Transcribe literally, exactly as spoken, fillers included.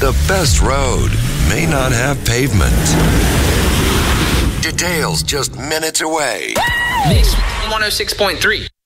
The best road may not have pavement. Details just minutes away. Mix one oh six point three.